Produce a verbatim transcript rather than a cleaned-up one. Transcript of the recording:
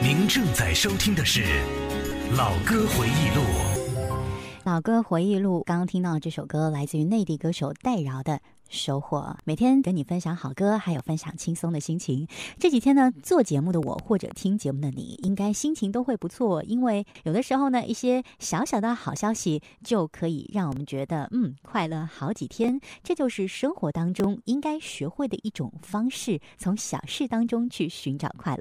您正在收听的是《老歌回忆录》。 老歌回忆录，刚刚听到这首歌来自于内地歌手戴娆的收获。每天跟你分享好歌，还有分享轻松的心情。这几天呢，做节目的我或者听节目的你，应该心情都会不错，因为有的时候呢，一些小小的好消息就可以让我们觉得嗯快乐好几天。这就是生活当中应该学会的一种方式，从小事当中去寻找快乐。